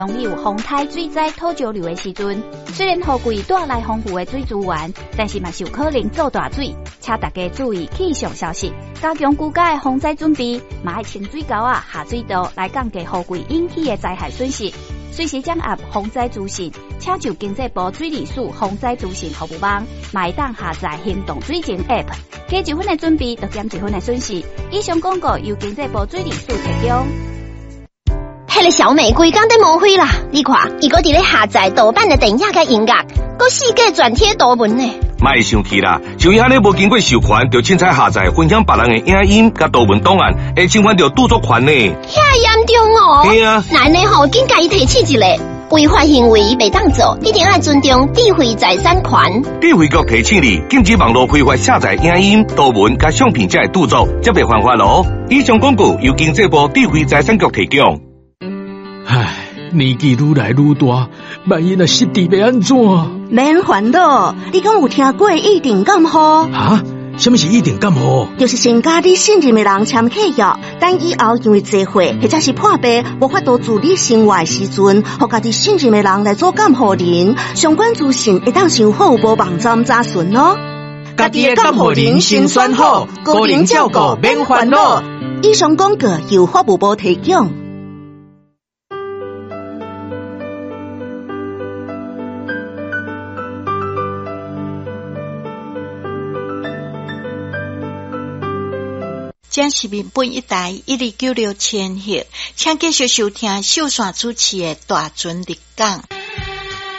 拥有风台水灾土石流的时阵，虽然雨季带来丰富的水资源，但是嘛是有可能造大水，请大家注意气象消息，加强居家的防灾准备，嘛要清水沟啊、下水道来降低雨季引起的灾害损失。随时掌握防灾资讯，请就经济部水利署防灾资讯服务网，嘛会当下载行动水情 App， 加一分的准备，就减一分的损失。以上广告由经济部水利署提供。 迄个小美规工在误会啦！你看，伊搁伫咧下载盗版的电影甲音乐，搁四界转贴图文呢。 莫生气啦，像伊安尼无经过授权，就凊彩下载分享别人的影音甲图文档案，会侵犯到著作权呢。 遐严重哦！ 对啊， 那呢吼，紧甲伊提起一个违法行为袂当做，一定要尊重智慧财产权。 智慧局提醒你，禁止网络非法下载影音、图文甲相片才会著作，则袂犯法咯。以上广告由经济部智慧财产局提供。 唉，年纪愈来愈大，万一若失智要安怎？ 免烦恼，你讲有听过一定感冒？ 啊？什么是一定感冒？ 就是先甲你信任的人签契约，等以后因为聚会或者是破病无法度自理生活的时阵，互家己信任的人来做监护人，相关资讯会当上好无网站查询哦。 家己的监护人先选好，个人照顾免烦恼。 以上广告由法务部提供。 这是民本一台1296千赫，请继续收听秀山主持的大船入港。